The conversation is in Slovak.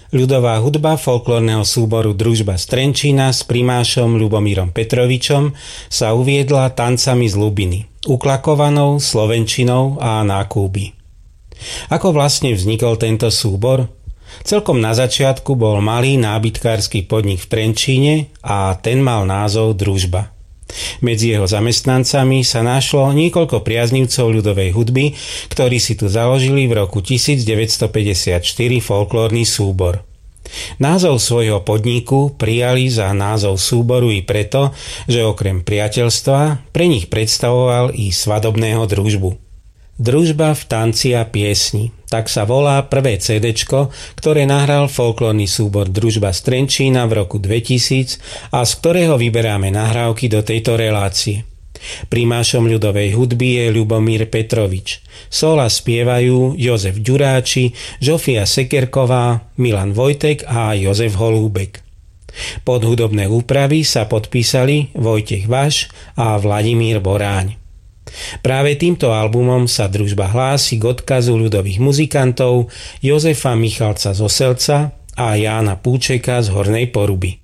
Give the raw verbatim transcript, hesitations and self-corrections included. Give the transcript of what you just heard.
Ľudová hudba folklórneho súboru Družba z Trenčína s primášom Ľubomírom Petrovičom sa uviedla tancami z Lubiny, uklakovanou, slovenčinou a nákúby. Ako vlastne vznikol tento súbor? Celkom na začiatku bol malý nábytkársky podnik v Trenčíne a ten mal názov Družba. Medzi jeho zamestnancami sa našlo niekoľko priaznivcov ľudovej hudby, ktorí si tu založili v roku devätnásťstopäťdesiatštyri folklórny súbor. Názov svojho podniku prijali za názov súboru i preto, že okrem priateľstva pre nich predstavoval i svadobného družbu. Družba v tanci a piesni, tak sa volá prvé cédečko, ktoré nahral folklórny súbor Družba z Trenčína v roku dvetisíc a z ktorého vyberáme nahrávky do tejto relácie. Primášom ľudovej hudby je Ľubomír Petrovič. Sola spievajú Jozef Ďuráči, Žofia Sekerková, Milan Vojtek a Jozef Holúbek. Pod hudobné úpravy sa podpísali Vojtech Vaš a Vladimír Boráň. Práve týmto albumom sa Družba hlási k odkazu ľudových muzikantov Jozefa Michalca z Oselca a Jána Púčeka z Hornej Poruby.